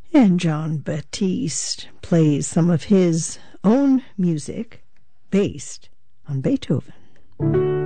And Jon Batiste plays some of his own music based on Beethoven.